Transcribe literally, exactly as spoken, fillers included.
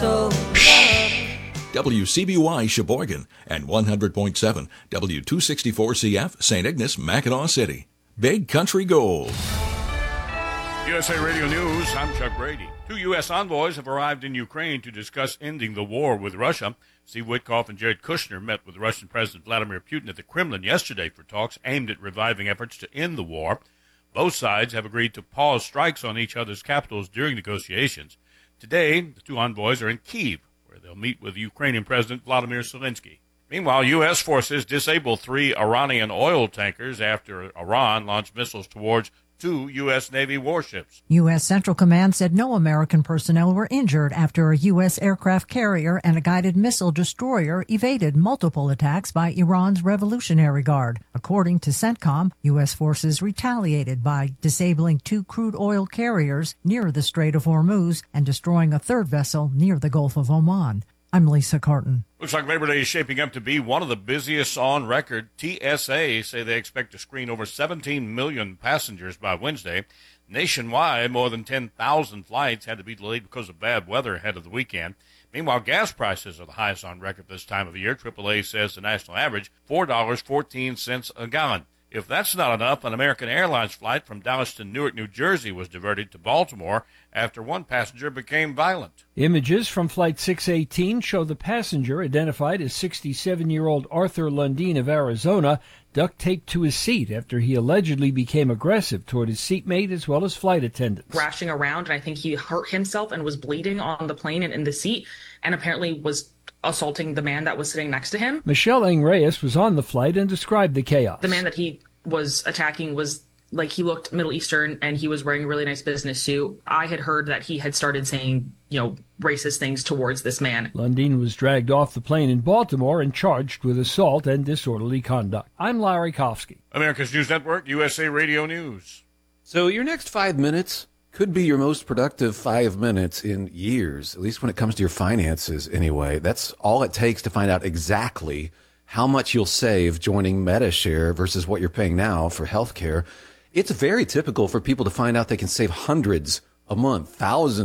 so W C B Y Sheboygan and one hundred point seven W two sixty-four C F Saint Ignace, Mackinac City. Big Country Gold. U S A Radio News, I'm Chuck Brady. Two U S envoys have arrived in Ukraine to discuss ending the war with Russia. Steve Witkoff and Jared Kushner met with Russian President Vladimir Putin at the Kremlin yesterday for talks aimed at reviving efforts to end the war. Both sides have agreed to pause strikes on each other's capitals during negotiations. Today, the two envoys are in Kyiv, where they'll meet with Ukrainian President Vladimir Zelensky. Meanwhile, U S forces disabled three Iranian oil tankers after Iran launched missiles towards two U S Navy warships. U S Central Command said no American personnel were injured after a U S aircraft carrier and a guided missile destroyer evaded multiple attacks by Iran's Revolutionary Guard. According to CENTCOM, U S forces retaliated by disabling two crude oil carriers near the Strait of Hormuz and destroying a third vessel near the Gulf of Oman. I'm Lisa Carton. Looks like Labor Day is shaping up to be one of the busiest on record. T S A say they expect to screen over seventeen million passengers by Wednesday. Nationwide, more than ten thousand flights had to be delayed because of bad weather ahead of the weekend. Meanwhile, gas prices are the highest on record this time of year. triple A says the national average, four dollars and fourteen cents a gallon. If that's not enough, an American Airlines flight from Dallas to Newark, New Jersey was diverted to Baltimore after one passenger became violent. Images from Flight six eighteen show the passenger, identified as sixty-seven-year-old Arthur Lundeen of Arizona, duct taped to his seat after he allegedly became aggressive toward his seatmate as well as flight attendants. Thrashing around, and I think he hurt himself and was bleeding on the plane and in the seat, and apparently was assaulting the man that was sitting next to him. Michelle Ng Reyes was on the flight and described the chaos. The man that he was attacking was, like, he looked Middle Eastern and he was wearing a really nice business suit. I had heard that he had started saying, you know, racist things towards this man. Lundeen was dragged off the plane in Baltimore and charged with assault and disorderly conduct. I'm Larry Kofsky. America's News Network, U S A Radio News. So your next five minutes could be your most productive five minutes in years, at least when it comes to your finances anyway. That's all it takes to find out exactly how much you'll save joining MediShare versus what you're paying now for health care. It's very typical for people to find out they can save hundreds a month, thousands